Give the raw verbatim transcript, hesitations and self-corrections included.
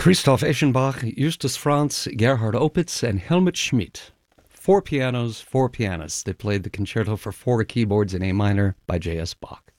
Christoph Eschenbach, Justus Franz, Gerhard Opitz, and Helmut Schmidt. Four pianos, four pianists. They played the concerto for four keyboards in A minor by J S. Bach.